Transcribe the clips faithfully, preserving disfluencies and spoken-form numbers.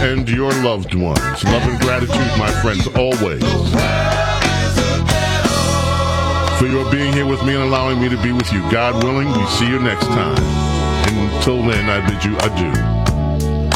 and your loved ones. Love and gratitude, my friends, always. For your being here with me and allowing me to be with you. God willing, we see you next time. Until then, I bid you adieu.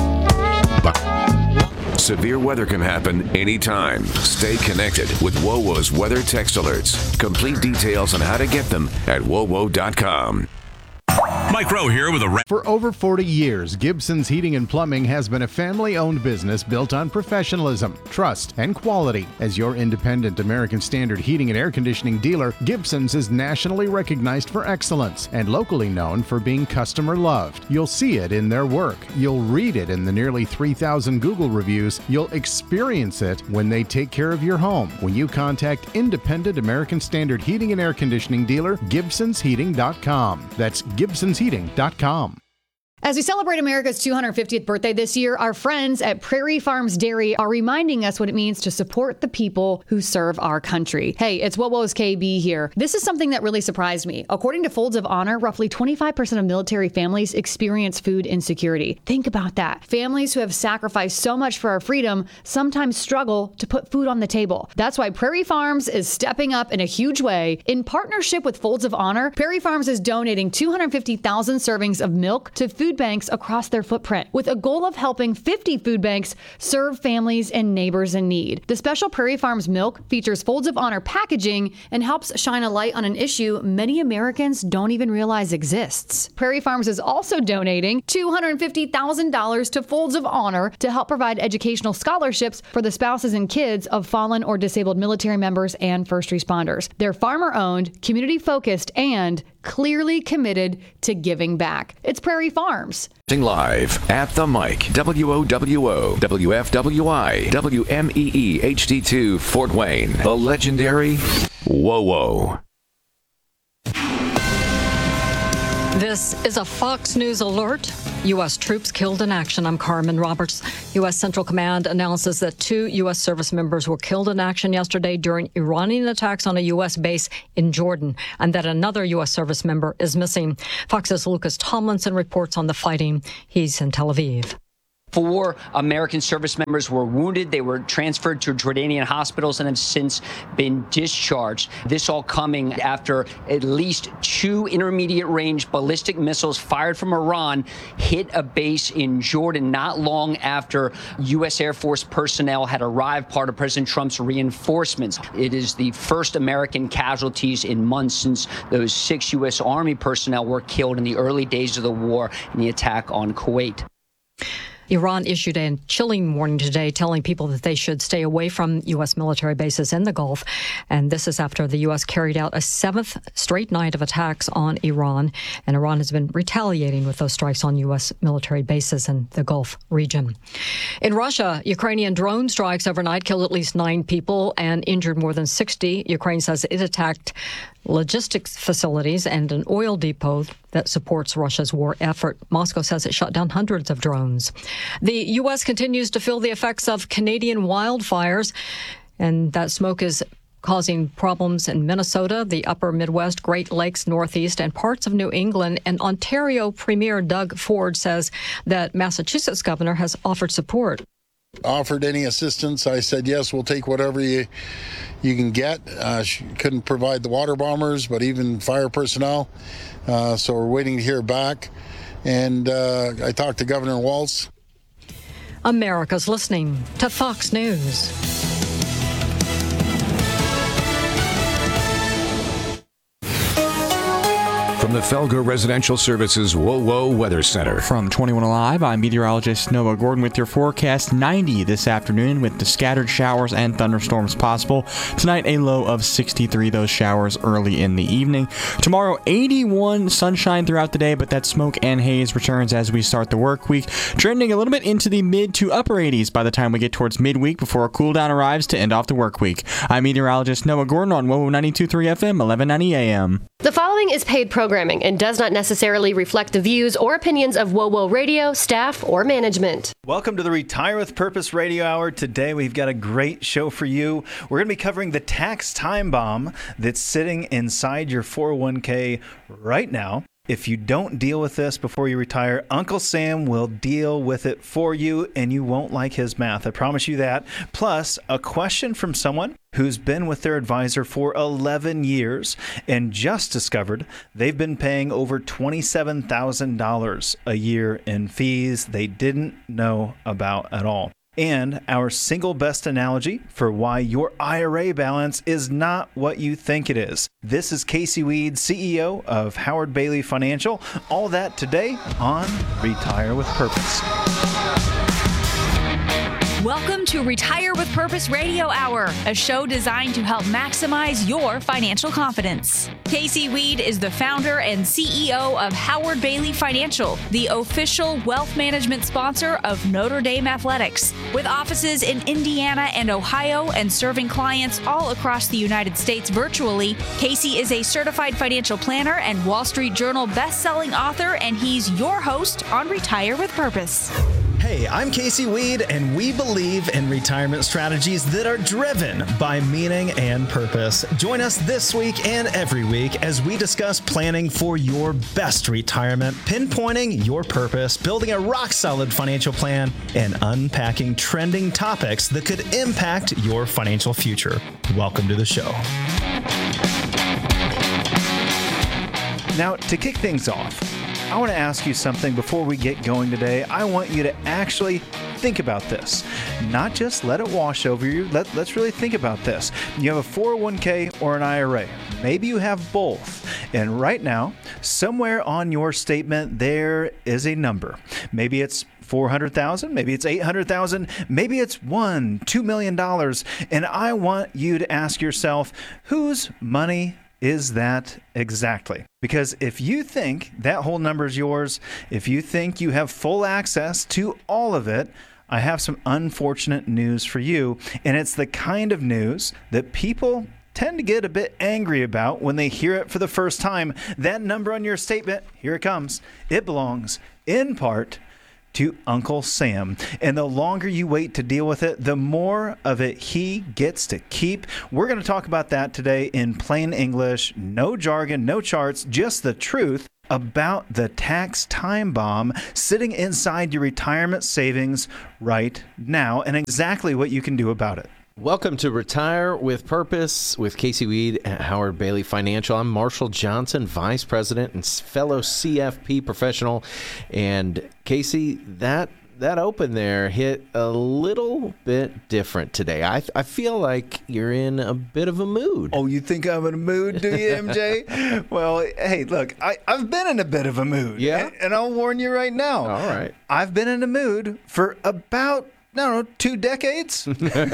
Bye. Severe weather can happen anytime. Stay connected with WOWO's weather text alerts. Complete details on how to get them at W O W O dot com. Mike Rowe here with a... Ra- For over forty years, Gibson's Heating and Plumbing has been a family-owned business built on professionalism, trust, and quality. As your independent American Standard heating and air conditioning dealer, Gibson's is nationally recognized for excellence and locally known for being customer-loved. You'll see it in their work. You'll read it in the nearly three thousand Google reviews. You'll experience it when they take care of your home. When you contact independent American Standard heating and air conditioning dealer, Gibsons Heating dot com. That's Gibsons Heating dot com. As we celebrate America's two hundred fiftieth birthday this year, our friends at Prairie Farms Dairy are reminding us what it means to support the people who serve our country. Hey, it's WOWO's K B here. This is something that really surprised me. According to Folds of Honor, roughly twenty-five percent of military families experience food insecurity. Think about that. Families who have sacrificed so much for our freedom sometimes struggle to put food on the table. That's why Prairie Farms is stepping up in a huge way. In partnership with Folds of Honor, Prairie Farms is donating two hundred fifty thousand servings of milk to food banks across their footprint, with a goal of helping fifty food banks serve families and neighbors in need. The special Prairie Farms milk features Folds of Honor packaging and helps shine a light on an issue many Americans don't even realize exists. Prairie Farms is also donating two hundred fifty thousand dollars to Folds of Honor to help provide educational scholarships for the spouses and kids of fallen or disabled military members and first responders. They're farmer-owned, community-focused, and clearly committed to giving back. It's Prairie Farms. Live at the mic, W O W O, W F W I, W M E E H D two, Fort Wayne, the legendary WOWO. This is a Fox News alert. U S troops killed in action. I'm Carmen Roberts. U S Central Command announces that two U S service members were killed in action yesterday during Iranian attacks on a U S base in Jordan, and that another U S service member is missing. Fox's Lucas Tomlinson reports on the fighting. He's in Tel Aviv. Four American service members were wounded. They were transferred to Jordanian hospitals and have since been discharged. This all coming after at least two intermediate-range ballistic missiles fired from Iran hit a base in Jordan not long after U S Air Force personnel had arrived, part of President Trump's reinforcements. It is the first American casualties in months since those six U S Army personnel were killed in the early days of the war in the attack on Kuwait. Iran issued a chilling warning today, telling people that they should stay away from U S military bases in the Gulf. And this is after the U S carried out a seventh straight night of attacks on Iran. And Iran has been retaliating with those strikes on U S military bases in the Gulf region. In Russia, Ukrainian drone strikes overnight killed at least nine people and injured more than sixty. Ukraine says it attacked logistics facilities and an oil depot that supports Russia's war effort. Moscow says it shot down hundreds of drones. The U S continues to feel the effects of Canadian wildfires, and that smoke is causing problems in Minnesota, the upper Midwest, Great Lakes, Northeast, and parts of New England. And Ontario Premier Doug Ford says that Massachusetts governor has offered support. Offered any assistance, I said, yes, we'll take whatever you you can get. Uh, she couldn't provide the water bombers, but even fire personnel. Uh, so we're waiting to hear back. And uh, I talked to Governor Walz. America's listening to Fox News. From the Felger Residential Services WOWO Weather Center. From twenty-one Alive, I'm meteorologist Noah Gordon with your forecast. ninety this afternoon with the scattered showers and thunderstorms possible. Tonight, a low of sixty-three, those showers early in the evening. Tomorrow, eighty-one, sunshine throughout the day, but that smoke and haze returns as we start the work week, trending a little bit into the mid to upper eighties by the time we get towards midweek before a cool down arrives to end off the work week. I'm meteorologist Noah Gordon on WOWO ninety-two point three F M, eleven ninety A M. The following is paid programming and does not necessarily reflect the views or opinions of WOWO Radio, staff, or management. Welcome to the Retire with Purpose Radio Hour. Today we've got a great show for you. We're going to be covering the tax time bomb that's sitting inside your four oh one k right now. If you don't deal with this before you retire, Uncle Sam will deal with it for you, and you won't like his math. I promise you that. Plus, a question from someone who's been with their advisor for eleven years and just discovered they've been paying over twenty-seven thousand dollars a year in fees they didn't know about at all. And our single best analogy for why your I R A balance is not what you think it is. This is Casey Weed, C E O of Howard Bailey Financial. All that today on Retire with Purpose. Welcome to Retire with Purpose Radio Hour, a show designed to help maximize your financial confidence. Casey Weed is the founder and C E O of Howard Bailey Financial, the official wealth management sponsor of Notre Dame Athletics. With offices in Indiana and Ohio and serving clients all across the United States virtually, Casey is a certified financial planner and Wall Street Journal best-selling author, and he's your host on Retire with Purpose. Hey, I'm Casey Weed, and we believe in retirement strategies that are driven by meaning and purpose. Join us this week and every week as we discuss planning for your best retirement, pinpointing your purpose, building a rock-solid financial plan, and unpacking trending topics that could impact your financial future. Welcome to the show. Now, to kick things off, I want to ask you something before we get going today. I want you to actually think about this. Not just let it wash over you. Let, let's really think about this. You have a four oh one k or an I R A. Maybe you have both. And right now, somewhere on your statement, there is a number. Maybe it's four hundred thousand dollars, maybe it's eight hundred thousand dollars, maybe it's one, two million dollars. And I want you to ask yourself, whose money is that exactly? Because if you think that whole number is yours, if you think you have full access to all of it, I have some unfortunate news for you. And it's the kind of news that people tend to get a bit angry about when they hear it for the first time. That number on your statement, here it comes. It belongs in part to Uncle Sam. And the longer you wait to deal with it, the more of it he gets to keep. We're going to talk about that today in plain English. No jargon, no charts, just the truth about the tax time bomb sitting inside your retirement savings right now and exactly what you can do about it. Welcome to Retire with Purpose with Casey Weed at Howard Bailey Financial. I'm Marshall Johnson, Vice President and fellow C F P professional. And Casey, that that open there hit a little bit different today. I I feel like you're in a bit of a mood. Oh, you think I'm in a mood, do you, M J? Well, hey, look, I, I've been in a bit of a mood. Yeah? And, and I'll warn you right now. All right. I've been in a mood for about No, no, two decades.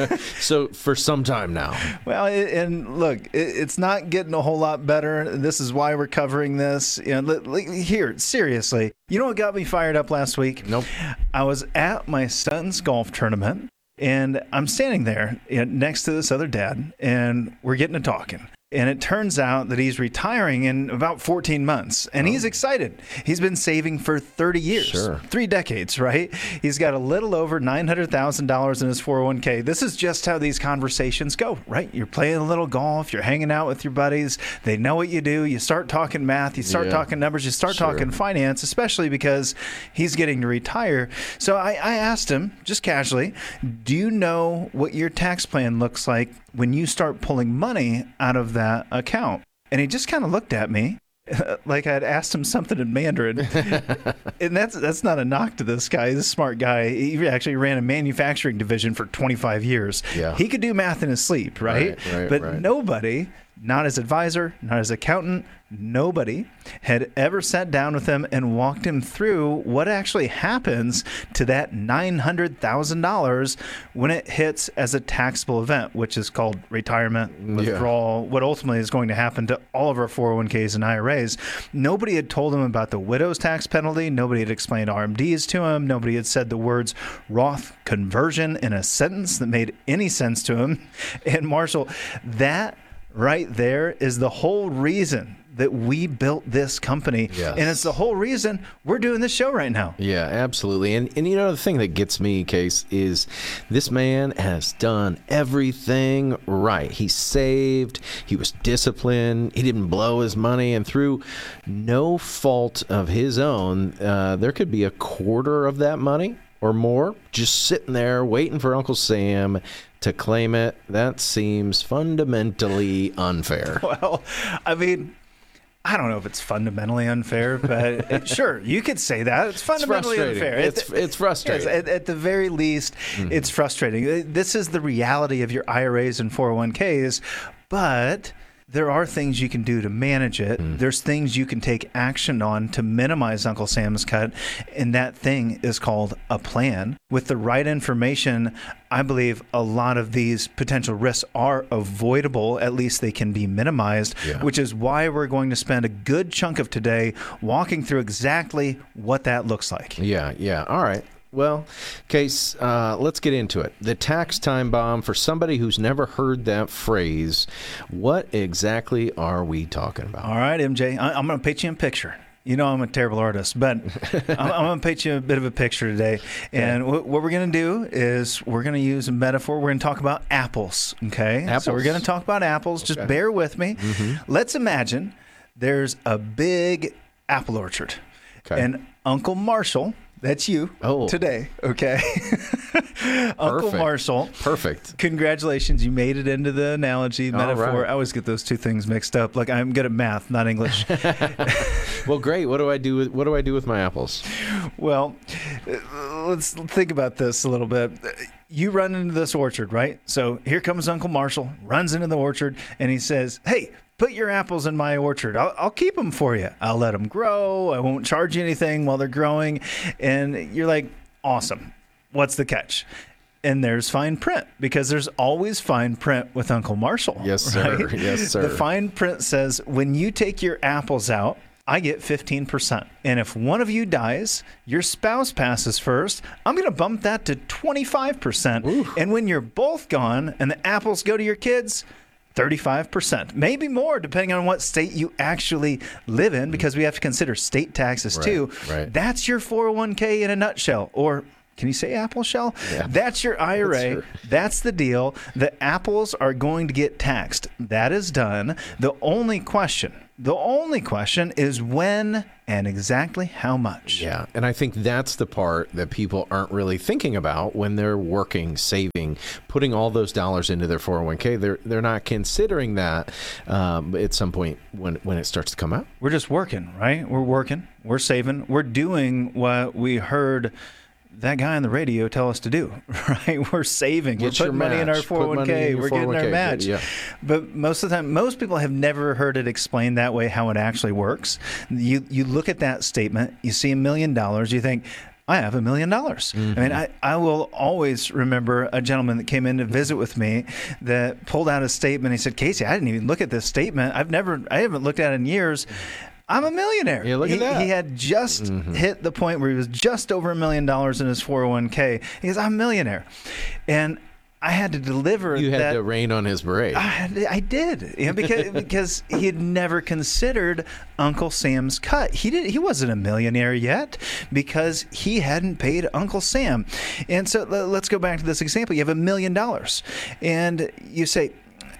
So for some time now. Well, it, and look, it, it's not getting a whole lot better. This is why we're covering this. You know, li- li- here, seriously, you know what got me fired up last week? Nope. I was at my son's golf tournament, and I'm standing there you know, next to this other dad, and we're getting to talking. And it turns out that he's retiring in about fourteen months. And oh. he's excited. He's been saving for thirty years. Sure. Three decades, right? He's got a little over nine hundred thousand dollars in his four oh one k. This is just how these conversations go, right? You're playing a little golf. You're hanging out with your buddies. They know what you do. You start talking math. You start yeah. talking numbers. You start sure. talking finance, especially because he's getting to retire. So I, I asked him, just casually, do you know what your tax plan looks like when you start pulling money out of that account? And he just kind of looked at me like I'd asked him something in Mandarin. And that's that's not a knock to this guy. He's a smart guy. He actually ran a manufacturing division for twenty-five years. Yeah. He could do math in his sleep, right? Right, right, but right. nobody, not his advisor, not his accountant, nobody had ever sat down with him and walked him through what actually happens to that nine hundred thousand dollars when it hits as a taxable event, which is called retirement, withdrawal, yeah. what ultimately is going to happen to all of our four oh one k's and I R As. Nobody had told him about the widow's tax penalty. Nobody had explained R M Ds to him. Nobody had said the words Roth conversion in a sentence that made any sense to him. And Marshall, that right there is the whole reason that we built this company. Yes. And it's the whole reason we're doing this show right now. Yeah, absolutely. And and you know, the thing that gets me, Case, is this man has done everything right. He saved, he was disciplined, he didn't blow his money, and through no fault of his own, uh, there could be a quarter of that money or more just sitting there waiting for Uncle Sam to claim it. That seems fundamentally unfair. Well, I mean, I don't know if it's fundamentally unfair, but it, sure, you could say that. It's fundamentally it's unfair. It's, it's frustrating. Yes, at, at the very least, mm-hmm. it's frustrating. This is the reality of your I R As and four oh one k's, but there are things you can do to manage it. Mm. There's things you can take action on to minimize Uncle Sam's cut, and that thing is called a plan. With the right information, I believe a lot of these potential risks are avoidable. At least they can be minimized, yeah. which is why we're going to spend a good chunk of today walking through exactly what that looks like. Yeah, yeah. All right. Well, Case, uh, let's get into it. The tax time bomb, for somebody who's never heard that phrase, what exactly are we talking about? All right, M J, I- I'm going to paint you a picture. You know I'm a terrible artist, but I'm, I'm going to paint you a bit of a picture today. And w- what we're going to do is we're going to use a metaphor. We're going to talk about apples, okay? Apples. So we're going to talk about apples. Just okay. bear with me. Mm-hmm. Let's imagine there's a big apple orchard. Okay. And Uncle Marshall... That's you oh. today, okay? Uncle Perfect. Marshall. Perfect. Congratulations. You made it into the analogy, metaphor. Right. I always get those two things mixed up. Like, I'm good at math, not English. Well, great. What do I do with what do I do with my apples? Well, let's think about this a little bit. You run into this orchard, right? So here comes Uncle Marshall, runs into the orchard, and he says, hey, put your apples in my orchard. I'll, I'll keep them for you. I'll let them grow. I won't charge you anything while they're growing. And you're like, awesome. What's the catch? And there's fine print, because there's always fine print with Uncle Marshall. Yes, sir. Right? Yes, sir. The fine print says, when you take your apples out, I get fifteen percent. And if one of you dies, your spouse passes first, I'm going to bump that to twenty-five percent. Ooh. And when you're both gone and the apples go to your kids, thirty-five percent, maybe more, depending on what state you actually live in, because we have to consider state taxes right, too. Right. That's your four oh one k in a nutshell. Or can you say apple shell? Yeah. That's your I R A. That's, That's the deal. The apples are going to get taxed. That is done. The only question, the only question is when and exactly how much. Yeah, and I think that's the part that people aren't really thinking about when they're working, saving, putting all those dollars into their four oh one k. They're they're not considering that um, at some point when, when it starts to come out. We're just working, right? We're working. We're saving. We're doing what we heard that guy on the radio tell us to do, right? We're saving. Get We're putting money in our match. four oh one k. We're getting our match. Yeah. But most of the time, most people have never heard it explained that way, how it actually works. You you look at that statement, you see a million dollars, you think, I have a million dollars. I mean, I, I will always remember a gentleman that came in to visit with me that pulled out a statement. He said, Casey, I didn't even look at this statement. I've never, I haven't looked at it in years. I'm a millionaire. Yeah, look he, at that. He had just mm-hmm. hit the point where he was just over a million dollars in his four oh one k. He goes, I'm a millionaire. And I had to deliver You had that. to rain on his parade. I, I did, you know, because because he had never considered Uncle Sam's cut. He did. He wasn't a millionaire yet because he hadn't paid Uncle Sam. And so let's go back to this example. You have a million dollars, and you say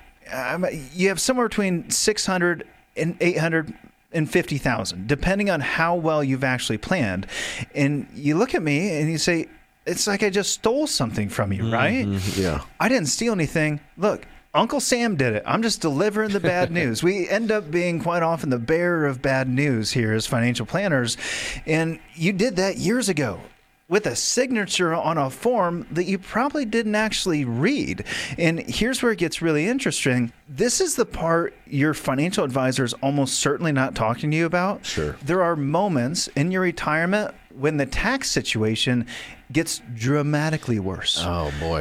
um, you have somewhere between six hundred and eight hundred. And fifty thousand, depending on how well you've actually planned. And you look at me and you say, it's like I just stole something from you, right? Mm-hmm. Yeah. I didn't steal anything. Look, Uncle Sam did it. I'm just delivering the bad news. We end up being quite often the bearer of bad news here as financial planners. And you did that years ago with a signature on a form that you probably didn't actually read. And here's where it gets really interesting. This is the part your financial advisor is almost certainly not talking to you about. Sure. There are moments in your retirement when the tax situation gets dramatically worse. Oh, boy.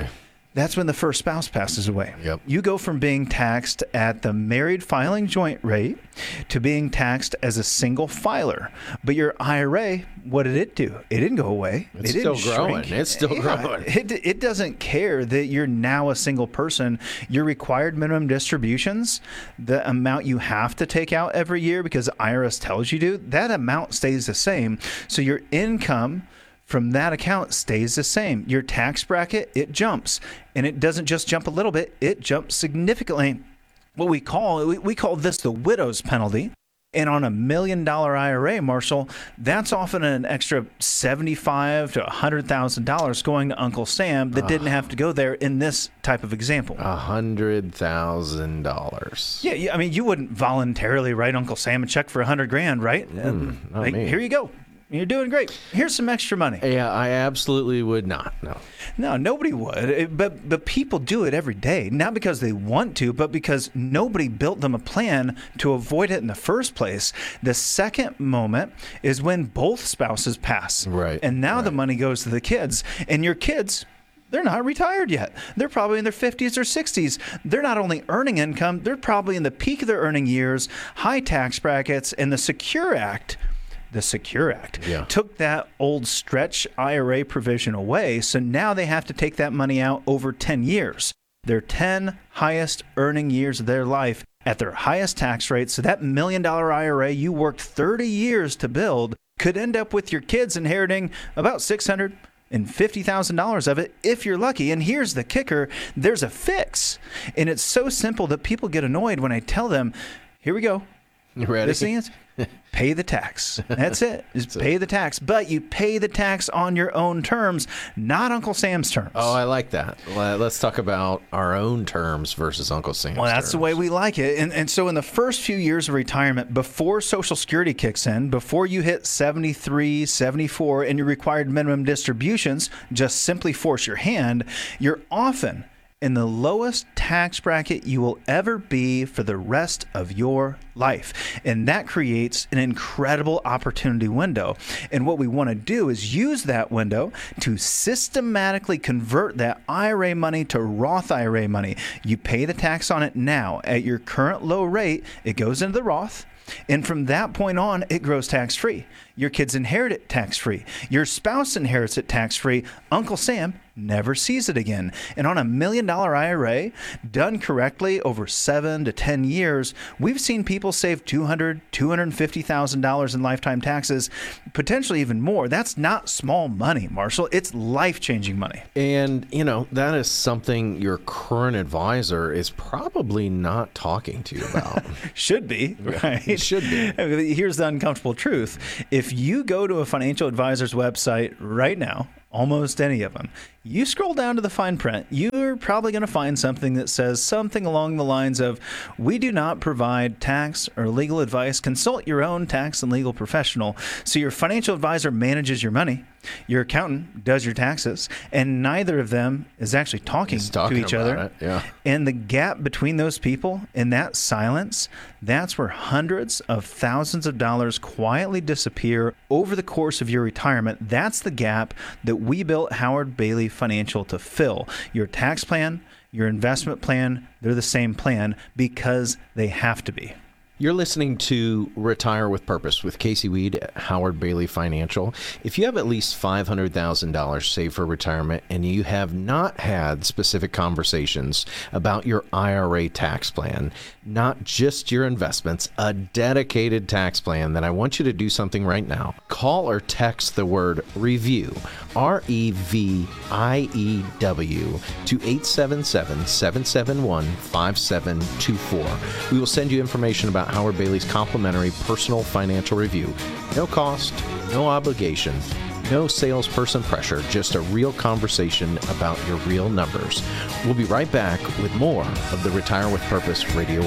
That's when the first spouse passes away. Yep. You go from being taxed at the married filing joint rate to being taxed as a single filer. But your I R A, what did it do? It didn't go away. It's it didn't still growing. shrink. It's still Yeah, growing. It, it doesn't care that you're now a single person. Your required minimum distributions, the amount you have to take out every year because the I R S tells you to, that amount stays the same. So your income from that account stays the same. Your tax bracket, it jumps. And it doesn't just jump a little bit, it jumps significantly. What we call, we, we call this the widow's penalty. And on a million dollar I R A, Marshall, that's often an extra seventy-five thousand to one hundred thousand dollars going to Uncle Sam that didn't have to go there in this type of example. one hundred thousand dollars. Yeah, yeah, I mean, you wouldn't voluntarily write Uncle Sam a check for one hundred grand, right? Mm, not like, me. Here you go. You're doing great. Here's some extra money. Yeah, I absolutely would not. No. No, nobody would. It- But but people do it every day, not because they want to, but because nobody built them a plan to avoid it in the first place. The second moment is when both spouses pass. Right. And now the money goes to the kids. And your kids, they're not retired yet. They're probably in their fifties or sixties. They're not only earning income, they're probably in the peak of their earning years, high tax brackets, and the Secure Act The Secure Act Yeah. took that old stretch I R A provision away, so now they have to take that money out over ten years. Their ten highest earning years of their life at their highest tax rate. So that million dollar I R A you worked thirty years to build could end up with your kids inheriting about six hundred fifty thousand dollars of it if you're lucky. And here's the kicker, there's a fix. And it's so simple that people get annoyed when I tell them, here we go. You ready? This thing is pay the tax. That's it. Just pay the tax. But you pay the tax on your own terms, not Uncle Sam's terms. Oh, I like that. Well, let's talk about our own terms versus Uncle Sam's Well, that's terms. the way we like it. And, and so in the first few years of retirement, before Social Security kicks in, before you hit seventy-three, seventy-four, and your required minimum distributions just simply force your hand, you're often in the lowest tax bracket you will ever be for the rest of your life. And that creates an incredible opportunity window. And what we want to do is use that window to systematically convert that I R A money to Roth I R A money. You pay the tax on it now. At your current low rate, it goes into the Roth. And from that point on, it grows tax-free. Your kids inherit it tax-free. Your spouse inherits it tax-free. Uncle Sam never sees it again. And on a million dollar I R A, done correctly over seven to ten years, we've seen people save two hundred thousand dollars, two hundred fifty thousand dollars in lifetime taxes, potentially even more. That's not small money, Marshall. It's life-changing money. And, you know, that is something your current advisor is probably not talking to you about. Should be, right? It should be. Here's the uncomfortable truth. If you go to a financial advisor's website right now, almost any of them, you scroll down to the fine print, you're probably going to find something that says something along the lines of, we do not provide tax or legal advice. Consult your own tax and legal professional. So your financial advisor manages your money. Your accountant does your taxes, and neither of them is actually talking, talking to each about other. it, yeah. And the gap between those people and that silence, that's where hundreds of thousands of dollars quietly disappear over the course of your retirement. That's the gap that we built Howard Bailey Financial to fill. Your tax plan, your investment plan, they're the same plan because they have to be. You're listening to Retire with Purpose with Casey Weed at Howard Bailey Financial. If you have at least five hundred thousand dollars saved for retirement and you have not had specific conversations about your I R A tax plan, not just your investments, a dedicated tax plan, then I want you to do something right now. Call or text the word REVIEW, R E V I E W, to eight seven seven, seven seven one, five seven two four. We will send you information about Howard Bailey's complimentary personal financial review. No cost, no obligation, no salesperson pressure, just a real conversation about your real numbers. We'll be right back with more of the Retire with Purpose Radio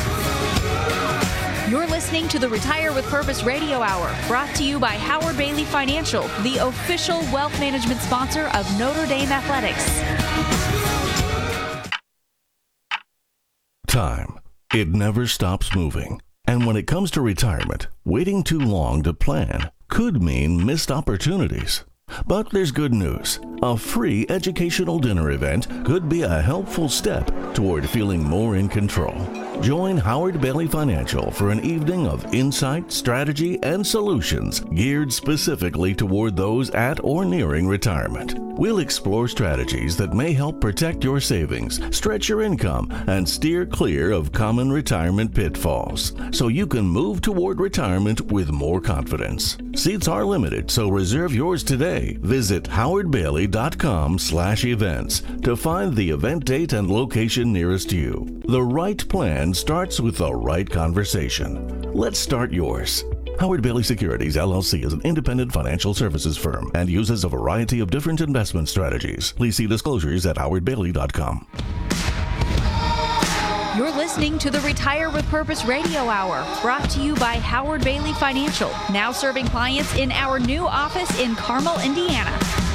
Hour. You're listening to the Retire with Purpose Radio Hour, brought to you by Howard Bailey Financial, the official wealth management sponsor of Notre Dame Athletics. Time. It never stops moving. And when it comes to retirement, waiting too long to plan could mean missed opportunities. But there's good news. A free educational dinner event could be a helpful step toward feeling more in control. Join Howard Bailey Financial for an evening of insight, strategy, and solutions geared specifically toward those at or nearing retirement. We'll explore strategies that may help protect your savings, stretch your income, and steer clear of common retirement pitfalls, so you can move toward retirement with more confidence. Seats are limited, so reserve yours today. Visit howard bailey dot com slash events to find the event date and location nearest you. The right plan starts with the right conversation. Let's start yours. Howard Bailey Securities, L L C is an independent financial services firm and uses a variety of different investment strategies. Please see disclosures at howard bailey dot com. You're listening to the Retire with Purpose Radio Hour, brought to you by Howard Bailey Financial, now serving clients in our new office in Carmel, Indiana.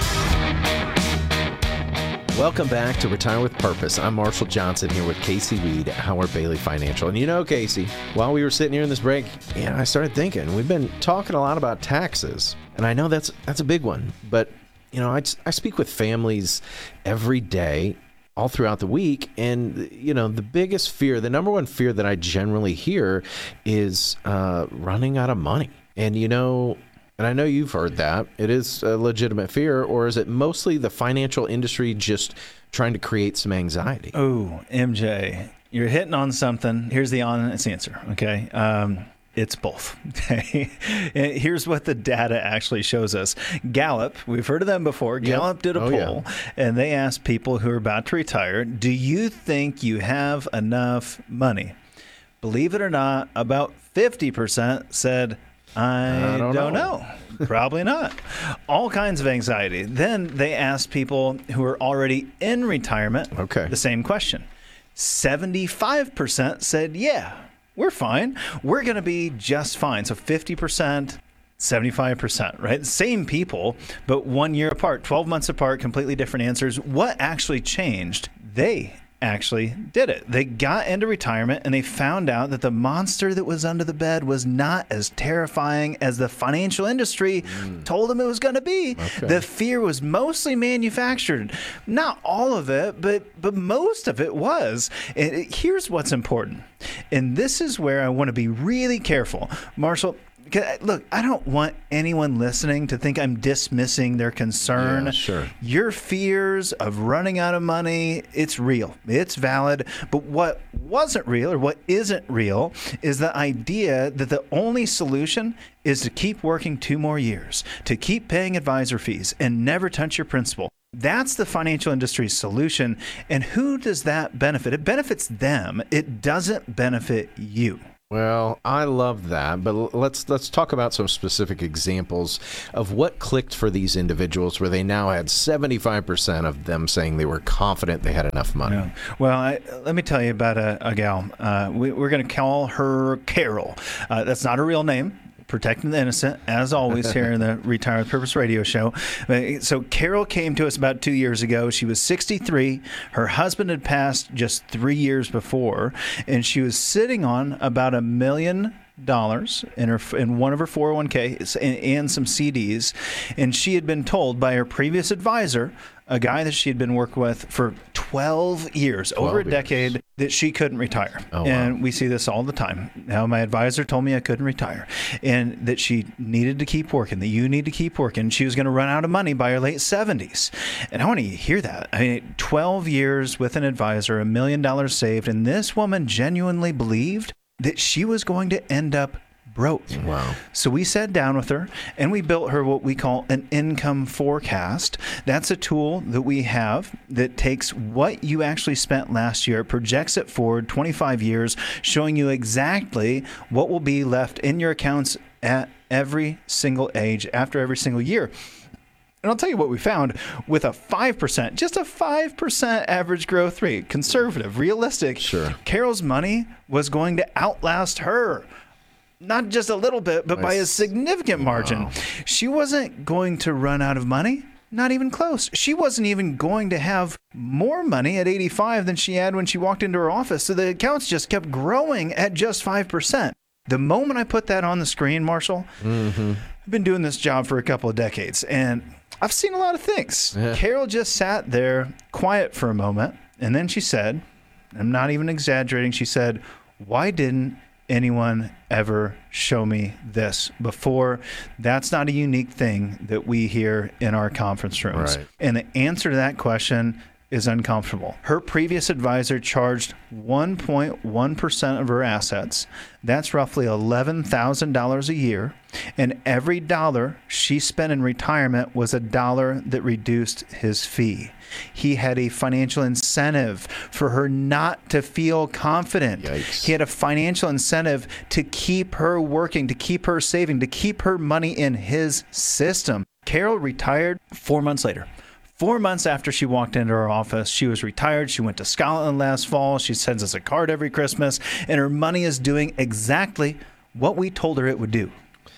Welcome back to Retire with Purpose. I'm Marshall Johnson here with Casey Weed at Howard Bailey Financial. And you know, Casey, while we were sitting here in this break, yeah, I started thinking, we've been talking a lot about taxes. And I know that's that's a big one. But, you know, I, I speak with families every day, all throughout the week. And, you know, the biggest fear, the number one fear that I generally hear is uh, running out of money. And, you know, and I know you've heard that. It is a legitimate fear, or is it mostly the financial industry just trying to create some anxiety? Oh, M J, you're hitting on something. Here's the honest answer, okay? Um, it's both. Okay. Here's what the data actually shows us. Gallup, we've heard of them before. Yep. Gallup did a oh, poll, yeah. and they asked people who are about to retire, do you think you have enough money? Believe it or not, about fifty percent said, I, I don't, don't know. know. Probably not. All kinds of anxiety. Then they asked people who are already in retirement okay. the same question. seventy-five percent said, yeah, we're fine. We're going to be just fine. So fifty percent, seventy-five percent, right? Same people, but one year apart, twelve months apart, completely different answers. What actually changed? They actually did it. They got into retirement and they found out that the monster that was under the bed was not as terrifying as the financial industry mm. told them it was going to be. Okay. The fear was mostly manufactured. Not all of it, but but most of it was. And it, here's what's important. And this is where I want to be really careful. Marshall, look, I don't want anyone listening to think I'm dismissing their concern. Yeah, sure. Your fears of running out of money, it's real. It's valid. But what wasn't real or what isn't real is the idea that the only solution is to keep working two more years, to keep paying advisor fees and never touch your principal. That's the financial industry's solution. And who does that benefit? It benefits them. It doesn't benefit you. Well, I love that, but let's let's talk about some specific examples of what clicked for these individuals where they now had seventy-five percent of them saying they were confident they had enough money. Yeah. Well, I, let me tell you about a, a gal. Uh, we, we're going to call her Carol. Uh, that's not her real name. Protecting the innocent, as always, here in the Retire with Purpose radio show. So Carol came to us about two years ago. She was sixty-three. Her husband had passed just three years before, and she was sitting on about a million dollars in her in one of her four oh one k's and, and some C Ds. And she had been told by her previous advisor, a guy that she had been working with for twelve years, over a decade, years. that she couldn't retire. Oh, and wow. we see this all the time. Now, my advisor told me I couldn't retire and that she needed to keep working, that you need to keep working. She was going to run out of money by her late seventies. And I want to hear that. I mean, twelve years with an advisor, a million dollars saved, and this woman genuinely believed that she was going to end up broke. Wow. So we sat down with her and we built her what we call an income forecast. That's a tool that we have that takes what you actually spent last year, projects it forward twenty-five years, showing you exactly what will be left in your accounts at every single age after every single year. And I'll tell you what we found with a five percent, just a five percent average growth rate, conservative, realistic. Sure. Carol's money was going to outlast her. Not just a little bit, but nice. By a significant margin. Wow. She wasn't going to run out of money. Not even close. She wasn't even going to have more money at eighty-five than she had when she walked into her office. So the accounts just kept growing at just five percent. The moment I put that on the screen, Marshall, mm-hmm. I've been doing this job for a couple of decades, and I've seen a lot of things. Carol just sat there quiet for a moment, and then she said, I'm not even exaggerating, she said, why didn't anyone ever show me this before? That's not a unique thing that we hear in our conference rooms. Right. And the answer to that question is uncomfortable. Her previous advisor charged one point one percent of her assets. That's roughly eleven thousand dollars a year. And every dollar she spent in retirement was a dollar that reduced his fee. He had a financial incentive for her not to feel confident. Yikes. He had a financial incentive to keep her working, to keep her saving, to keep her money in his system. Carol retired four months later. Four months after she walked into our office, she was retired. She went to Scotland last fall. She sends us a card every Christmas, and her money is doing exactly what we told her it would do.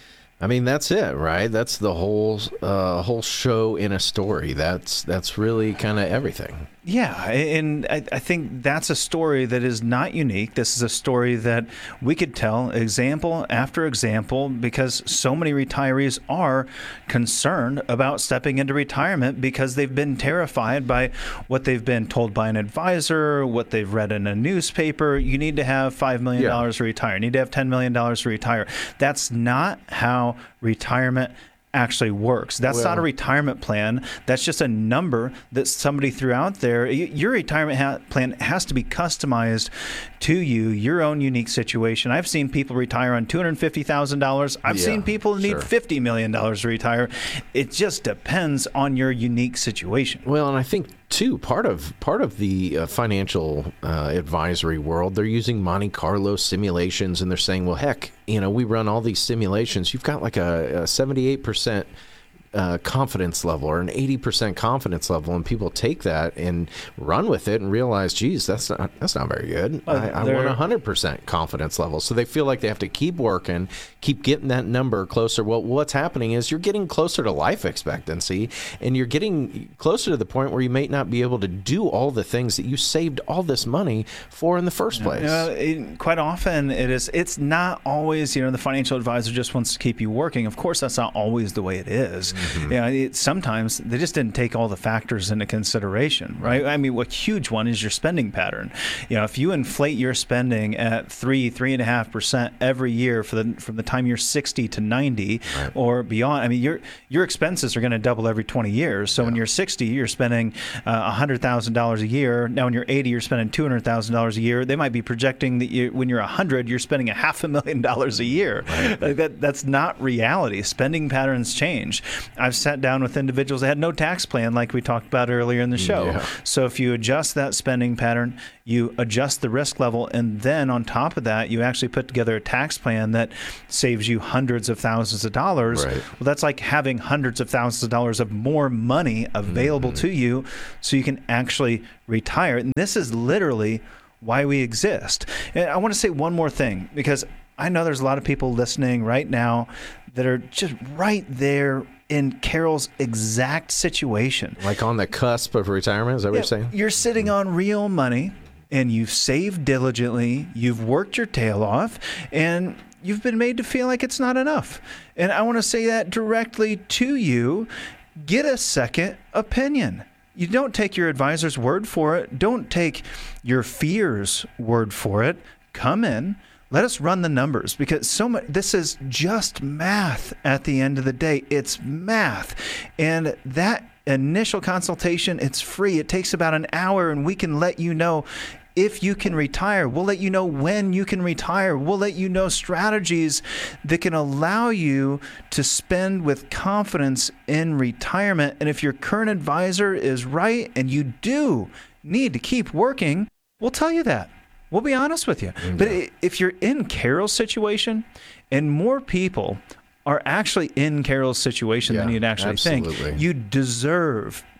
I mean, that's it, right? That's the whole uh, whole show in a story. That's that's really kind of everything. Yeah, and I, I think that's a story that is not unique. This is a story that we could tell example after example because so many retirees are concerned about stepping into retirement because they've been terrified by what they've been told by an advisor, what they've read in a newspaper. You need to have five million dollars yeah. to retire. You need to have ten million dollars to retire. That's not how retirement actually works. That's well, not a retirement plan. That's just a number that somebody threw out there. Your retirement ha- plan has to be customized to you, your own unique situation. I've seen people retire on two hundred fifty thousand dollars. I've yeah, seen people need sure. fifty million dollars to retire. It just depends on your unique situation. Well, and I think too, part of part of the uh, financial uh, advisory world, they're using Monte Carlo simulations, and they're saying, well, heck, you know, we run all these simulations. You've got like a, a seventy-eight percent uh, confidence level or an eighty percent confidence level, and people take that and run with it and realize, geez, that's not that's not very good. Uh, I, I want a one hundred percent confidence level. So they feel like they have to keep working, keep getting that number closer. Well, what's happening is you're getting closer to life expectancy, and you're getting closer to the point where you may not be able to do all the things that you saved all this money for in the first place. You know, it, quite often it is. It's not always, you know, the financial advisor just wants to keep you working. Of course, that's not always the way it is. Mm-hmm. You know, it, sometimes they just didn't take all the factors into consideration, right? I mean, a huge one is your spending pattern. You know, if you inflate your spending at three, three and a half percent every year for the from the time you're sixty to ninety right. or beyond, I mean, your your expenses are going to double every twenty years. So yeah. when you're sixty, you're spending uh, one hundred thousand dollars a year. Now, when you're eighty, you're spending two hundred thousand dollars a year. They might be projecting that you, when you're one hundred, you're spending a half a million dollars a year. Right. Like that, that's not reality. Spending patterns change. I've sat down with individuals that had no tax plan like we talked about earlier in the show. Yeah. So if you adjust that spending pattern, you adjust the risk level, and then on top of that, you actually put together a tax plan that saves you hundreds of thousands of dollars. Right. Well, that's like having hundreds of thousands of dollars of more money available mm-hmm. to you so you can actually retire. And this is literally why we exist. And I want to say one more thing, because I know there's a lot of people listening right now that are just right there in Carol's exact situation. Like on the cusp of retirement, is that what yeah, you're saying? You're sitting on real money, and you've saved diligently, you've worked your tail off, and you've been made to feel like it's not enough. And I want to say that directly to you. Get a second opinion. You don't take your advisor's word for it. Don't take your fear's word for it. Come in. Let us run the numbers, because so much, this is just math at the end of the day. It's math. And that initial consultation, it's free. It takes about an hour, and we can let you know if you can retire. We'll let you know when you can retire. We'll let you know strategies that can allow you to spend with confidence in retirement. And if your current advisor is right and you do need to keep working, we'll tell you that. We'll be honest with you. Yeah. But if you're in Carol's situation, and more people are actually in Carol's situation yeah, than you'd actually absolutely. think, you deserve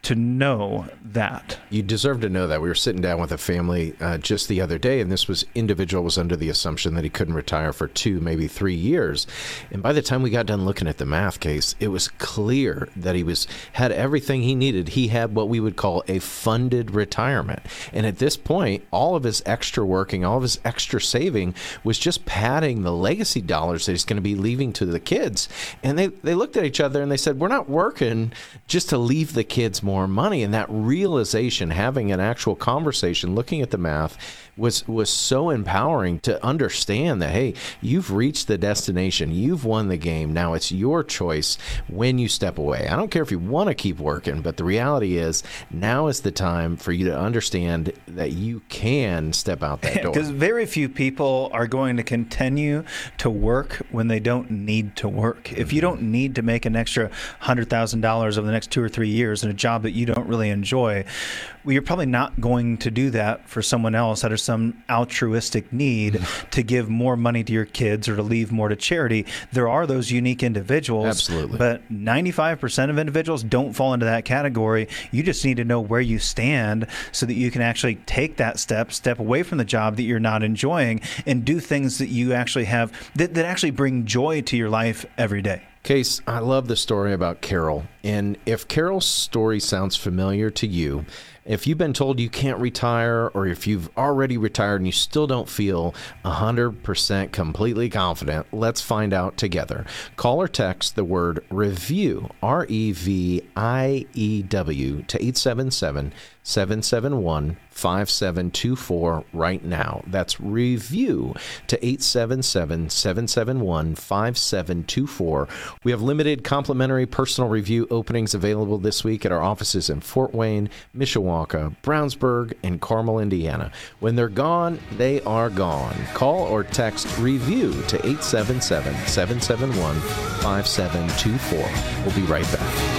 to know that. You deserve to know that. We were sitting down with a family uh, just the other day, and this was individual was under the assumption that he couldn't retire for two, maybe three years. And by the time we got done looking at the math case, it was clear that he was had everything he needed. He had what we would call a funded retirement. And at this point, all of his extra working, all of his extra saving was just padding the legacy dollars that he's going to be leaving to the kids. And they, they looked at each other and they said, we're not working just to leave the kids more money. And that realization, having an actual conversation, looking at the math, was was so empowering to understand that, hey, you've reached the destination. You've won the game. Now it's your choice when you step away. I don't care if you want to keep working, but the reality is now is the time for you to understand that you can step out that door. Because very few people are going to continue to work when they don't need to work. If you don't need to make an extra one hundred thousand dollars over the next two or three years in a job that you don't really enjoy, well, you're probably not going to do that for someone else out of some altruistic need to give more money to your kids or to leave more to charity. There are those unique individuals. Absolutely. But ninety-five percent of individuals don't fall into that category. You just need to know where you stand so that you can actually take that step, step away from the job that you're not enjoying, and do things that you actually have, that, that actually bring joy to your life every day. Case, I love the story about Carol. And if Carol's story sounds familiar to you, if you've been told you can't retire, or if you've already retired and you still don't feel one hundred percent completely confident, let's find out together. Call or text the word REVIEW, R E V I E W, to eight seven seven, seven seven one, five seven two four right now. That's REVIEW to eight seven seven, seven seven one, five seven two four. We have limited complimentary personal review openings available this week at our offices in Fort Wayne, Mishawaka, Brownsburg, and Carmel, Indiana. When they're gone, they are gone. Call or text REVIEW to eight seven seven, seven seven one, five seven two four. We'll be right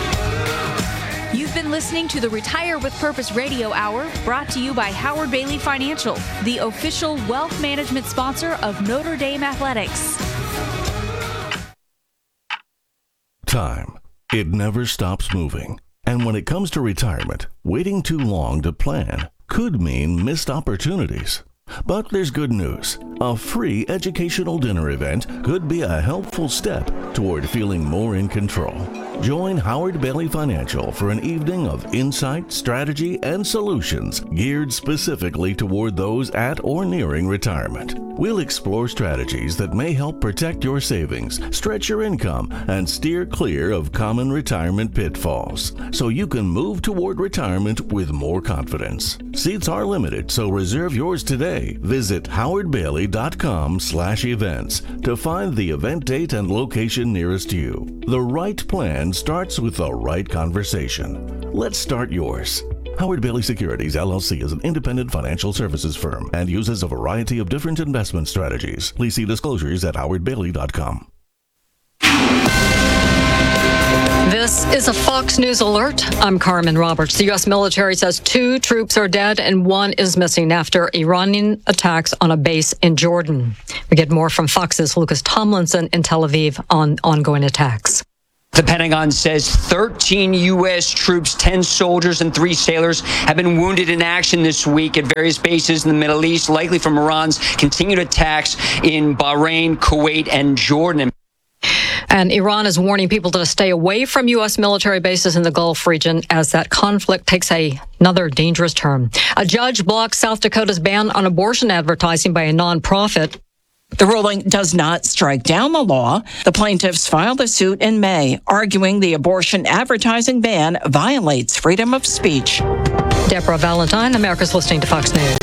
back. You've been listening to the Retire with Purpose Radio Hour, brought to you by Howard Bailey Financial, the official wealth management sponsor of Notre Dame Athletics. Time. It never stops moving. And when it comes to retirement, waiting too long to plan could mean missed opportunities. But there's good news. A free educational dinner event could be a helpful step toward feeling more in control. Join Howard Bailey Financial for an evening of insight, strategy, and solutions geared specifically toward those at or nearing retirement. We'll explore strategies that may help protect your savings, stretch your income, and steer clear of common retirement pitfalls, so you can move toward retirement with more confidence. Seats are limited, so reserve yours today. Visit howard bailey dot com slash events to find the event date and location nearest you. The right plan starts with the right conversation. Let's start yours. Howard Bailey Securities, L L C is an independent financial services firm and uses a variety of different investment strategies. Please see disclosures at howard bailey dot com. This is a Fox News alert. I'm Carmen Roberts. The U S military says two troops are dead and one is missing after Iranian attacks on a base in Jordan. We get more from Fox's Lucas Tomlinson in Tel Aviv on ongoing attacks. The Pentagon says thirteen U S troops, ten soldiers, and three sailors have been wounded in action this week at various bases in the Middle East, likely from Iran's continued attacks in Bahrain, Kuwait, and Jordan. And Iran is warning people to stay away from U S military bases in the Gulf region as that conflict takes a, another dangerous turn. A judge blocked South Dakota's ban on abortion advertising by a nonprofit. The ruling does not strike down the law. The plaintiffs filed a suit in May, arguing the abortion advertising ban violates freedom of speech. Deborah Valentine, America's listening to Fox News.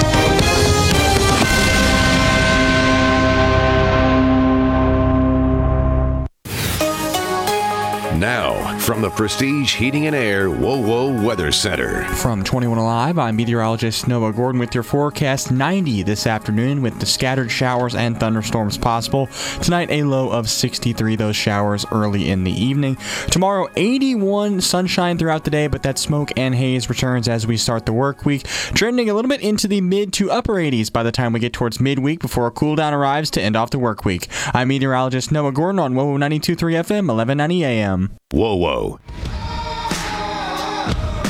Now, from the Prestige Heating and Air WoWo Weather Center. From twenty-one Alive, I'm meteorologist Noah Gordon with your forecast. ninety this afternoon with the scattered showers and thunderstorms possible. Tonight, a low of sixty-three, those showers early in the evening. Tomorrow, eighty-one, sunshine throughout the day, but that smoke and haze returns as we start the work week, trending a little bit into the mid to upper eighties by the time we get towards midweek before a cool down arrives to end off the work week. I'm meteorologist Noah Gordon on WoWo ninety-two point three F M, eleven ninety A M. WoWo.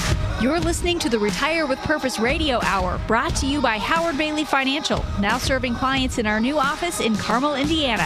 You're listening to the Retire with Purpose Radio Hour, brought to you by Howard Bailey Financial, now serving clients in our new office in Carmel, Indiana.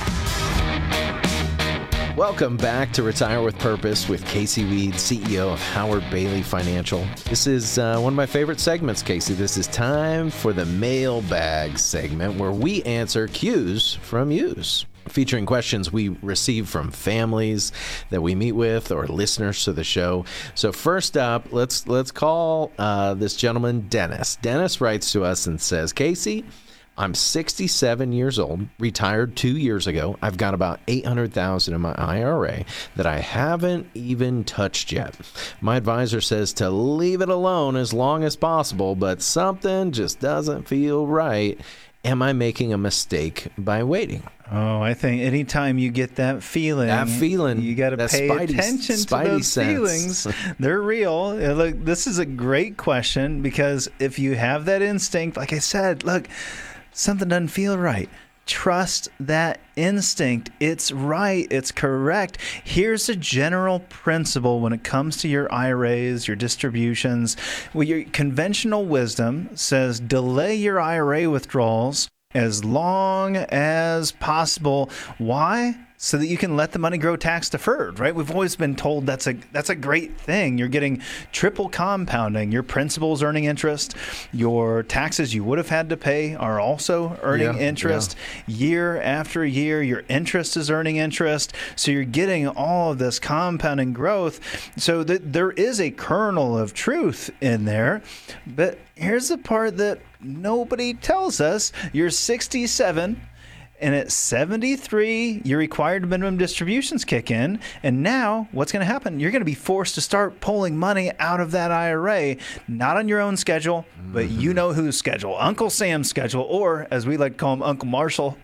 Welcome back to Retire with Purpose with Casey Weed, C E O of Howard Bailey Financial. This is uh, one of my favorite segments, Casey. This is time for the mailbag segment where we answer Q's from yous, featuring questions we receive from families that we meet with or listeners to the show. So first up, let's let's call uh, this gentleman Dennis. Dennis writes to us and says, Casey, I'm sixty-seven years old, retired two years ago. I've got about eight hundred thousand dollars in my I R A that I haven't even touched yet. My advisor says to leave it alone as long as possible, but something just doesn't feel right. Am I making a mistake by waiting? Oh, I think anytime you get that feeling, that feeling, you got to pay spidey, attention spidey to those sense. feelings. They're real. Look, this is a great question because if you have that instinct, like I said, look, something doesn't feel right. Trust that instinct. It's right. It's correct. Here's a general principle when it comes to your I R As, your distributions. Well, your conventional wisdom says delay your I R A withdrawals as long as possible. Why? So that you can let the money grow tax deferred, right? We've always been told that's a that's a great thing. You're getting triple compounding. Your principal's earning interest. Your taxes you would have had to pay are also earning yeah, interest. Yeah. Year after year, your interest is earning interest. So you're getting all of this compounding growth. So that there is a kernel of truth in there. But here's the part that nobody tells us. You're sixty-seven. And at seventy-three, your required minimum distributions kick in. And now what's going to happen? You're going to be forced to start pulling money out of that I R A, not on your own schedule, but you know whose schedule, Uncle Sam's schedule, or as we like to call him, Uncle Marshall.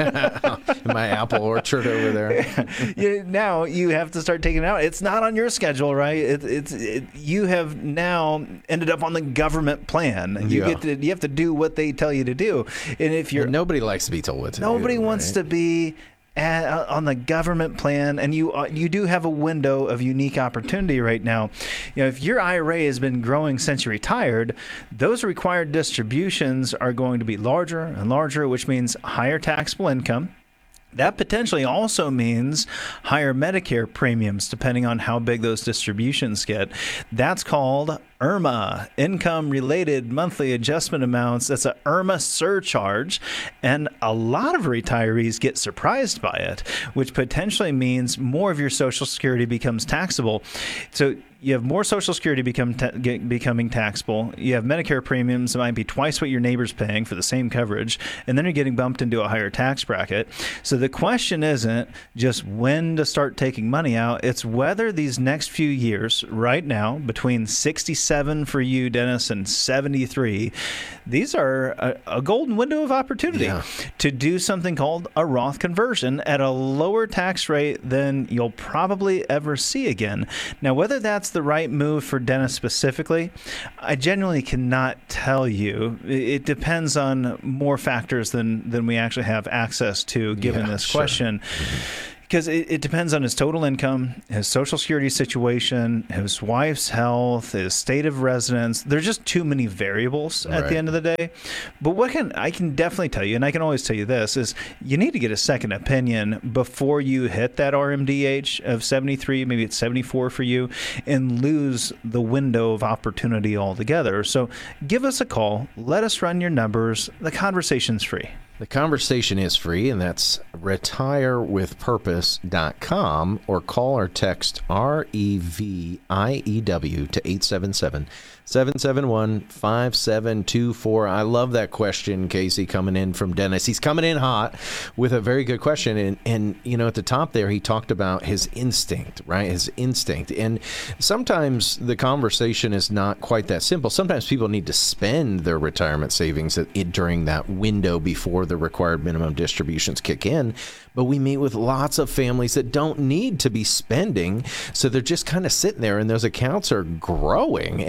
In my apple orchard over there. you, now you have to start taking it out. It's not on your schedule, right? It, it's it, you have now ended up on the government plan. You Yeah. get to you have to do what they tell you to do. And if you're And nobody likes to be told what to do. Nobody wants right? to be at, on the government plan, and you uh, you do have a window of unique opportunity right now. You know, if your I R A has been growing since you retired, those required distributions are going to be larger and larger, which means higher taxable income. That potentially also means higher Medicare premiums, depending on how big those distributions get. That's called I R M A, Income-Related Monthly Adjustment Amounts. That's a I R M A surcharge, and a lot of retirees get surprised by it, which potentially means more of your Social Security becomes taxable. So you have more Social Security become ta- get, becoming taxable. You have Medicare premiums that might be twice what your neighbor's paying for the same coverage, and then you're getting bumped into a higher tax bracket. So the question isn't just when to start taking money out. It's whether these next few years, right now, between sixty-seven for you, Dennis, and seventy-three, these are a, a golden window of opportunity Yeah. to do something called a Roth conversion at a lower tax rate than you'll probably ever see again. Now, whether that's the right move for Dennis specifically, I genuinely cannot tell you. It depends on more factors than, than we actually have access to given Yeah, this sure. question. Because it, it depends on his total income, his Social Security situation, his wife's health, his state of residence. There's just too many variables at Right. the end of the day. But what can I can definitely tell you, and I can always tell you this, is you need to get a second opinion before you hit that R M D H of seventy-three, maybe it's seventy-four for you, and lose the window of opportunity altogether. So give us a call. Let us run your numbers. The conversation's free. The conversation is free, and that's retire with purpose dot com, or call or text R E V I E W to eight seven seven, seven seven one, five seven two four. I love that question, Casey, coming in from Dennis. He's coming in hot with a very good question. And, and, you know, at the top there, he talked about his instinct, right? His instinct. And sometimes the conversation is not quite that simple. Sometimes people need to spend their retirement savings at, it, during that window before the required minimum distributions kick in. But we meet with lots of families that don't need to be spending. So they're just kind of sitting there, and those accounts are growing. And, you know,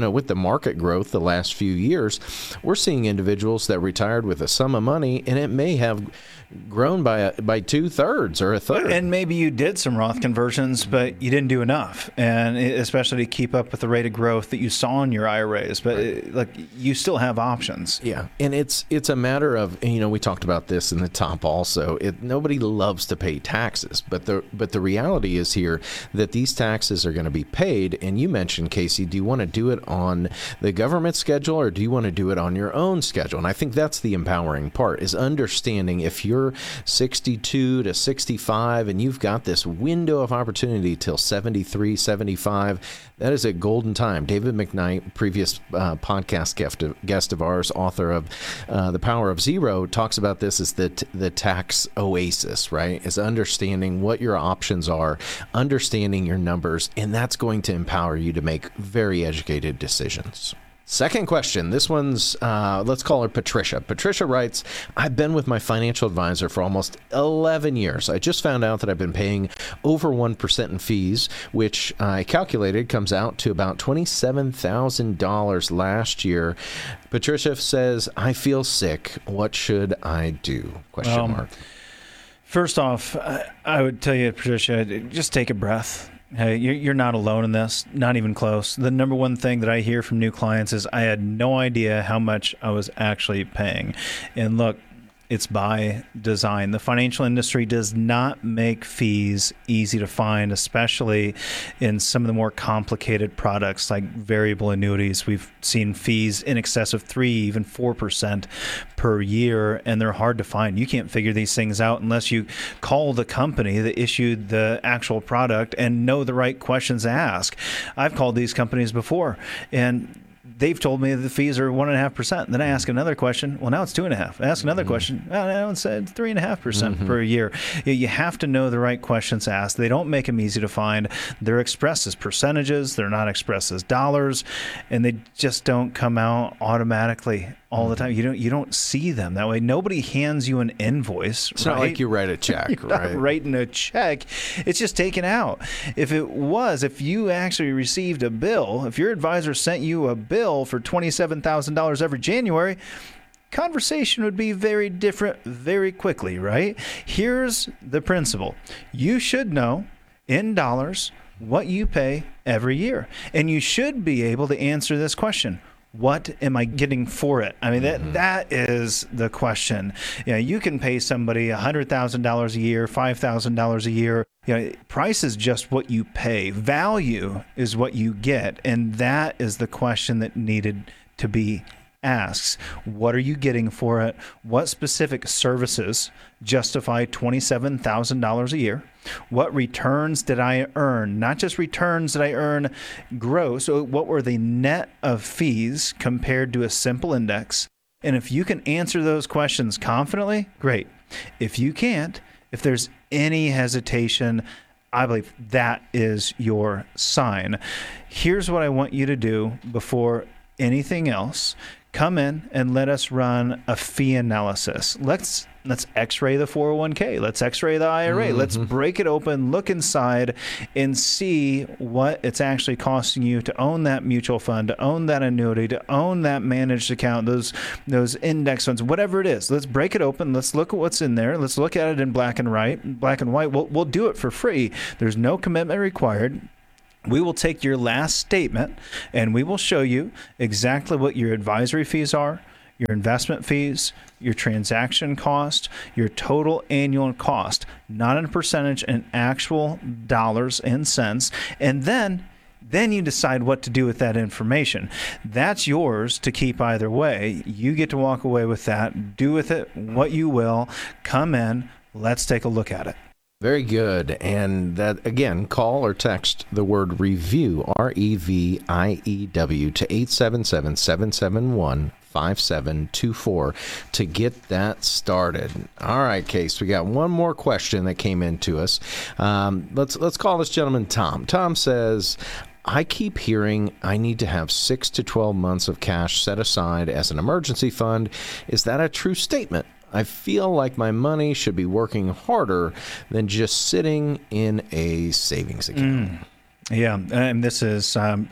know, with the market growth the last few years, we're seeing individuals that retired with a sum of money, and it may have grown by a, by two thirds or a third. And maybe you did some Roth conversions, but you didn't do enough, and especially to keep up with the rate of growth that you saw in your I R As. But right. like you still have options. Yeah, and it's it's a matter of, you know, we talked about this in the top also. It, nobody loves to pay taxes, but the but the reality is here that these taxes are going to be paid. And you mentioned, Casey, do you want to do it on the government schedule or do you want to do it on your own schedule? And I think that's the empowering part, is understanding if you're sixty-two to sixty-five and you've got this window of opportunity till seventy-three, seventy-five, that is a golden time. David McKnight, previous uh, podcast guest of, guest of ours, author of uh, The Power of Zero, talks about this as the, t- the tax oasis, right? Is understanding what your options are, understanding your numbers, and that's going to empower you to make very educated decisions. Second question. This one's, uh, let's call her Patricia. Patricia writes, I've been with my financial advisor for almost eleven years. I just found out that I've been paying over one percent in fees, which I calculated comes out to about twenty-seven thousand dollars last year. Patricia says, I feel sick. What should I do? Question um, mark. First off, I would tell you, Patricia, just take a breath. Hey, you're not alone in this, not even close. The number one thing that I hear from new clients is I had no idea how much I was actually paying. And look, it's by design. The financial industry does not make fees easy to find, especially in some of the more complicated products like variable annuities. We've seen fees in excess of three, even four percent per year, and they're hard to find. You can't figure these things out unless you call the company that issued the actual product and know the right questions to ask. I've called these companies before, and they've told me the fees are one and a half percent. Then I ask another question. Well, now it's two and a half. I ask another mm-hmm. question. Well, now it's uh, three and a half percent mm-hmm. per year. You have to know the right questions to ask. They don't make them easy to find. They're expressed as percentages. They're not expressed as dollars, and they just don't come out automatically all the time. You don't you don't see them that way. Nobody hands you an invoice. It's right? not like you write a check, You're right? Not writing a check. It's just taken out. If it was, if you actually received a bill, if your advisor sent you a bill for twenty-seven thousand dollars every January, conversation would be very different very quickly, right? Here's the principle. You should know in dollars what you pay every year. And you should be able to answer this question. What am I getting for it? I mean, that mm-hmm. that is the question. You know, you can pay somebody one hundred thousand dollars a year, five thousand dollars a year. You know, price is just what you pay. Value is what you get. And that is the question that needed to be asked. What are you getting for it? What specific services justify twenty-seven thousand dollars a year? What returns did I earn? Not just returns did I earn gross. So what were the net of fees compared to a simple index? And if you can answer those questions confidently, great. If you can't, if there's any hesitation, I believe that is your sign. Here's what I want you to do before anything else. Come in and let us run a fee analysis. Let's let's x-ray the four oh one k. Let's x-ray the I R A. Mm-hmm. Let's break it open, look inside, and see what it's actually costing you to own that mutual fund, to own that annuity, to own that managed account, those those index funds, whatever it is. Let's break it open. Let's look at what's in there. Let's look at it in black and white. Black and white. We'll we'll do it for free. There's no commitment required. We will take your last statement and we will show you exactly what your advisory fees are, your investment fees, your transaction cost, your total annual cost, not in a percentage, in actual dollars and cents. And then Then you decide what to do with that information. That's yours to keep either way. You get to walk away with that. Do with it what you will. Come in. Let's take a look at it. Very good. And that, again, call or text the word review, R E V I E W, to eight seven seven, seven seven one, five seven two four to get that started. All right, Case, we got one more question that came in to us. Um, let's, let's call this gentleman Tom. Tom says, I keep hearing I need to have six to twelve months of cash set aside as an emergency fund. Is that a true statement? I feel like my money should be working harder than just sitting in a savings account. Mm. Yeah, and this is um,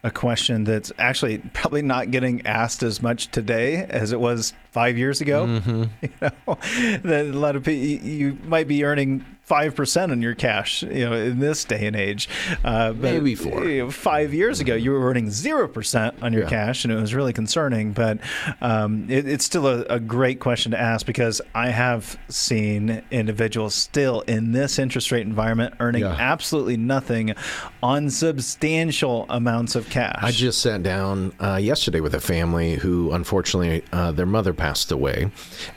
a question that's actually probably not getting asked as much today as it was five years ago. Mm-hmm. You know, that a lot of people, you might be earning five percent on your cash, you know, in this day and age. Uh, but Maybe four. You know, five years ago, you were earning zero percent on your Yeah. cash, and it was really concerning. But um, it, it's still a, a great question to ask, because I have seen individuals still in this interest rate environment earning Yeah. absolutely nothing on substantial amounts of cash. I just sat down uh, yesterday with a family who, unfortunately, uh, their mother passed away,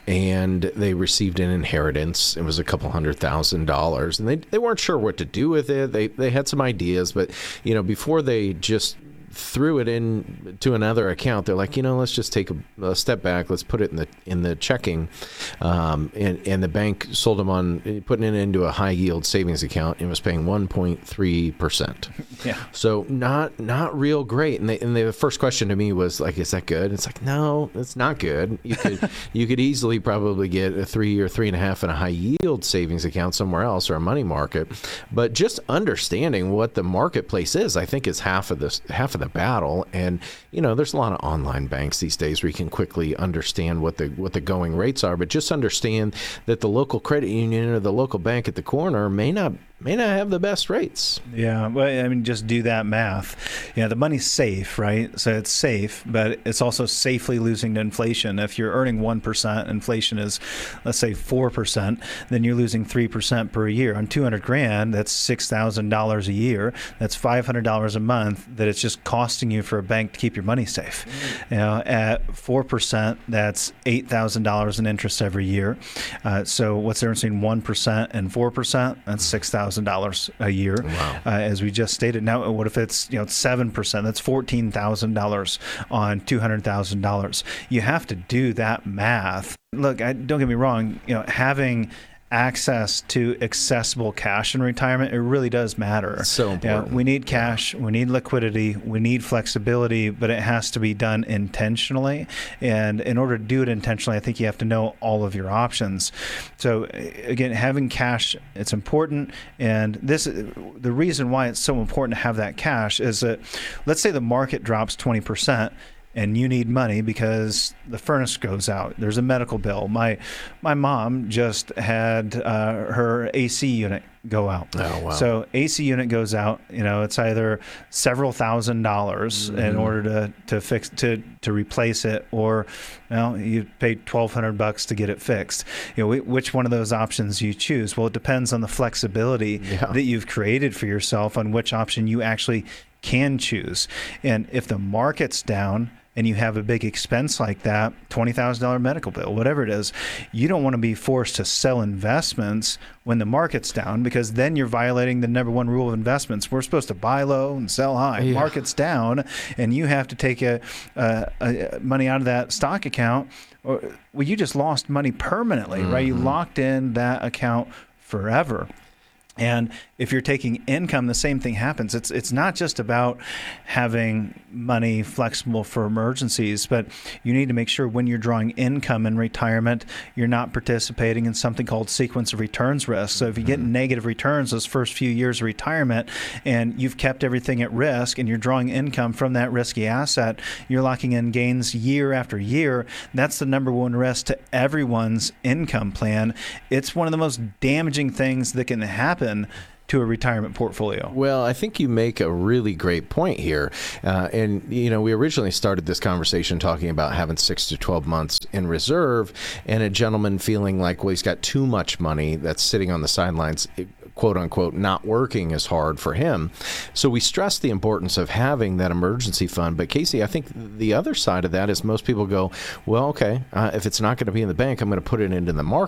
and they received an inheritance. It was a couple hundred thousand dollars, and they they weren't sure what to do with it. They they had some ideas, but you know, before they just threw it in to another account, they're like, you know, let's just take a, a step back. Let's put it in the in the checking, um, and and the bank sold them on putting it into a high yield savings account and was paying one point three percent. Yeah. So not not real great. And they and the first question to me was like, is that good? It's like, no, it's not good. You could you could easily probably get a three or three and a half in a high yield savings account somewhere else, or a money market. But just understanding what the marketplace is, I think, is half of this half of the battle. And you know, there's a lot of online banks these days where you can quickly understand what the what the going rates are, but just understand that the local credit union or the local bank at the corner may not may not have the best rates. Yeah, well, I mean, just do that math. Yeah, the money's safe, right? So it's safe, but it's also safely losing to inflation. If you're earning one percent, inflation is, let's say, four percent, then you're losing three percent per year. On two hundred grand, that's six thousand dollars a year. That's five hundred dollars a month that it's just costing you for a bank to keep your money safe. Mm-hmm. You know, at four percent, that's eight thousand dollars in interest every year. Uh, so what's the difference between one percent and four percent? That's six thousand dollars a year. Wow. Uh, as we just stated. Now, what if it's, you know, seven percent? That's fourteen thousand dollars on two hundred thousand dollars. You have to do that math. Look, I, don't get me wrong, you know, having access to accessible cash in retirement, it really does matter. It's so important. You know, we need cash, we need liquidity, we need flexibility, but it has to be done intentionally. And in order to do it intentionally, I think you have to know all of your options. So again, having cash, it's important. And this, the reason why it's so important to have that cash is that, let's say the market drops twenty percent. And you need money because the furnace goes out. There's a medical bill. My my mom just had uh, her A C unit go out. Oh, wow. So A C unit goes out. You know, it's either several thousand dollars mm-hmm. in order to to fix to to replace it, or you know, you pay twelve hundred bucks to get it fixed. You know, which one of those options you choose? Well, it depends on the flexibility yeah. that you've created for yourself on which option you actually can choose. And if the market's down and you have a big expense like that, twenty thousand dollars medical bill, whatever it is, you don't want to be forced to sell investments when the market's down, because then you're violating the number one rule of investments. We're supposed to buy low and sell high. Yeah. Market's down, and you have to take a, a, a money out of that stock account, or well, you just lost money permanently, mm-hmm. right? You locked in that account forever. And if you're taking income, the same thing happens. It's it's not just about having money flexible for emergencies, but you need to make sure when you're drawing income in retirement, you're not participating in something called sequence of returns risk. So if you get negative returns those first few years of retirement, and you've kept everything at risk, and you're drawing income from that risky asset, you're locking in gains year after year. That's the number one risk to everyone's income plan. It's one of the most damaging things that can happen to a retirement portfolio. Well, I think you make a really great point here. Uh, and, you know, we originally started this conversation talking about having six to twelve months in reserve, and a gentleman feeling like, well, he's got too much money that's sitting on the sidelines, quote unquote, not working as hard for him. So we stress the importance of having that emergency fund. But Casey, I think the other side of that is most people go, well, okay, uh, if it's not going to be in the bank, I'm going to put it into the market.